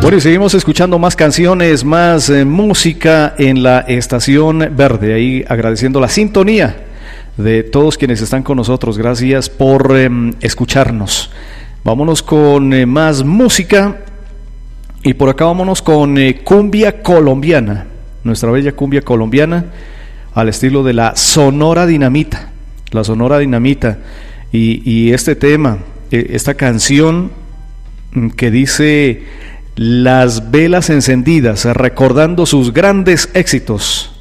Bueno, y seguimos escuchando más canciones, más música en la Estación Verde. Ahí agradeciendo la sintonía de todos quienes están con nosotros. Gracias por escucharnos. Vámonos con más música. Y por acá vámonos con cumbia colombiana. Nuestra bella cumbia colombiana al estilo de la Sonora Dinamita. La Sonora Dinamita. Y este tema, esta canción que dice: las velas encendidas, recordando sus grandes éxitos.